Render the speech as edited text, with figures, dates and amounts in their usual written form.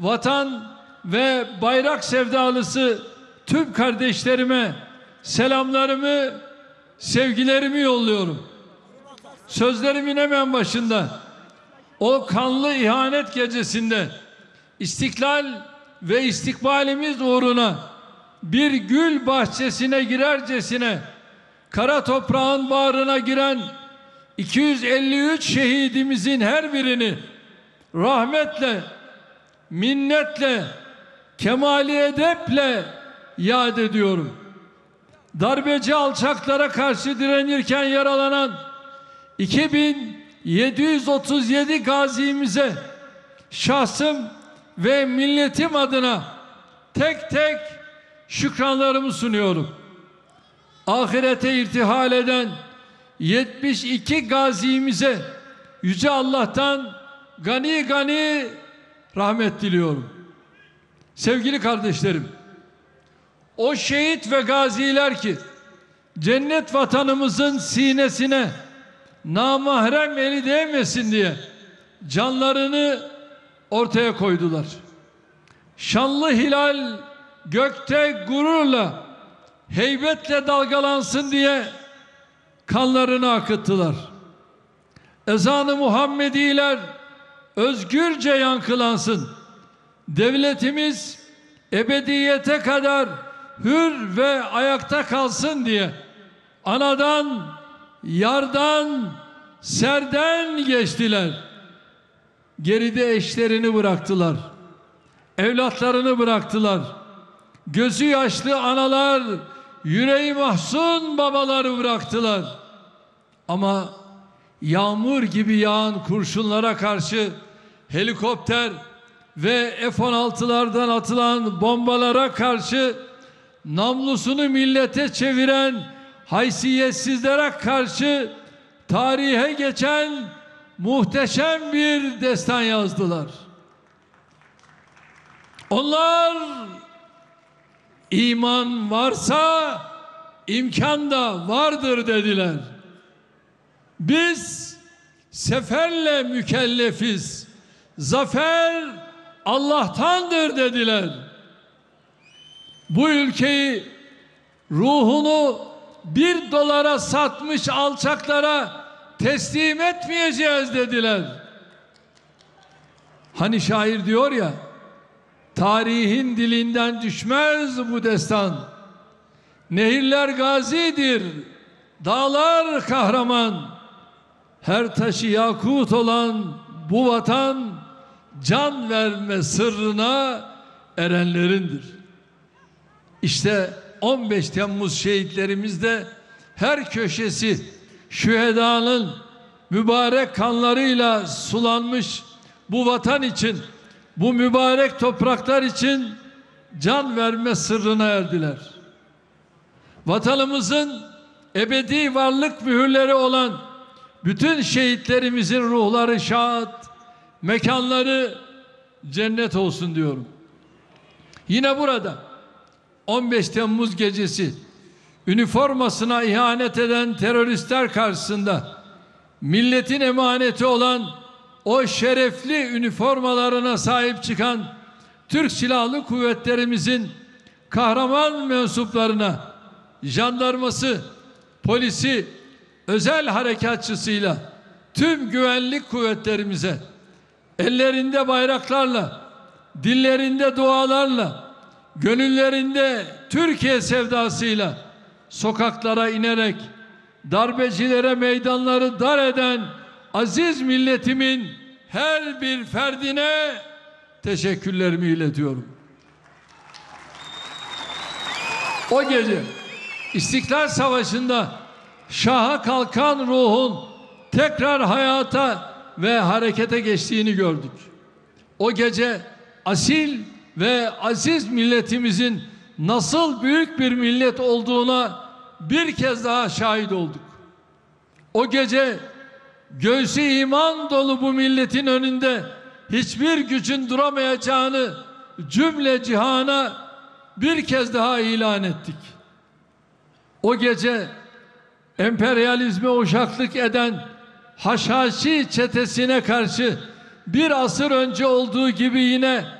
vatan ve bayrak sevdalısı tüm kardeşlerime selamlarımı, sevgilerimi yolluyorum. Sözlerimin hemen başında o kanlı ihanet gecesinde İstiklal ve istikbalimiz uğruna bir gül bahçesine girercesine kara toprağın bağrına giren 253 şehidimizin her birini rahmetle, minnetle, kemali edeple yad ediyorum. Darbeci alçaklara karşı direnirken yaralanan 2737 gazimize şahsım ve milletim adına tek tek şükranlarımı sunuyorum. Ahirete irtihal eden 72 gazimize Yüce Allah'tan gani gani rahmet diliyorum. Sevgili kardeşlerim, o şehit ve gaziler ki cennet vatanımızın sinesine namahrem eli değmesin diye canlarını ortaya koydular. Şanlı hilal gökte gururla, heybetle dalgalansın diye kanlarını akıttılar. Ezan-ı Muhammediler özgürce yankılansın. Devletimiz ebediyete kadar hür ve ayakta kalsın diye anadan, yardan, serden geçtiler. Geride eşlerini bıraktılar. Evlatlarını bıraktılar. Gözü yaşlı analar, yüreği mahzun babaları bıraktılar. Ama yağmur gibi yağan kurşunlara karşı helikopter ve F-16'lardan atılan bombalara karşı namlusunu millete çeviren haysiyetsizlere karşı tarihe geçen muhteşem bir destan yazdılar. Onlar iman varsa imkan da vardır dediler. Biz seferle mükellefiz. Zafer Allah'tandır dediler. Bu ülkeyi ruhunu $1 satmış alçaklara teslim etmeyeceğiz dediler. Hani şair diyor ya, tarihin dilinden düşmez bu destan. Nehirler gazidir, dağlar kahraman. Her taşı yakut olan bu vatan can verme sırrına erenlerindir. İşte 15 Temmuz şehitlerimizde her köşesi şühedanın mübarek kanlarıyla sulanmış bu vatan için, bu mübarek topraklar için can verme sırrına erdiler. Vatanımızın ebedi varlık mühürleri olan bütün şehitlerimizin ruhları şad, mekanları cennet olsun diyorum. Yine burada 15 Temmuz gecesi üniformasına ihanet eden teröristler karşısında milletin emaneti olan o şerefli üniformalarına sahip çıkan Türk Silahlı Kuvvetlerimizin kahraman mensuplarına, jandarması, polisi, özel harekatçısıyla tüm güvenlik kuvvetlerimize ellerinde bayraklarla, dillerinde dualarla, gönüllerinde Türkiye sevdasıyla sokaklara inerek darbecilere meydanları dar eden aziz milletimin her bir ferdine teşekkürlerimi iletiyorum. O gece İstiklal Savaşı'nda şaha kalkan ruhun tekrar hayata ve harekete geçtiğini gördük. O gece asil ve aziz milletimizin nasıl büyük bir millet olduğuna bir kez daha şahit olduk. O gece göğsü iman dolu bu milletin önünde hiçbir gücün duramayacağını cümle cihana bir kez daha ilan ettik. O gece emperyalizme uşaklık eden Haşhaşi çetesine karşı bir asır önce olduğu gibi yine